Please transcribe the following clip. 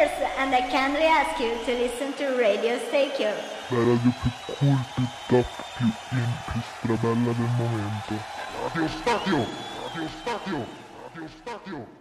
Yes, and I kindly ask you to listen to Radio Stereo. La radio più cool, più top, più in, più strabella del momento. Radio Stadio! Radio Stadio! Radio Stadio!